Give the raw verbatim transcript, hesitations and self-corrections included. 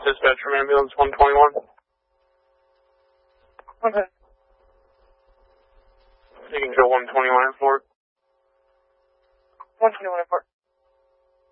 Dispatch from ambulance one twenty-one. Okay. You can go one twenty-one Airport. one twenty-one Airport.